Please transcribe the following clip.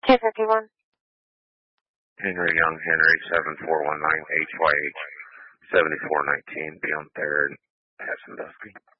251. Henry Young, Henry, 7419 HYH 7419, be on there and have some dusky.